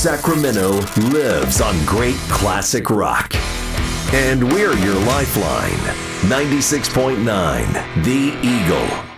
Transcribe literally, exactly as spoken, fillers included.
Sacramento lives on great classic rock. And we're your lifeline. ninety-six point nine, The Eagle.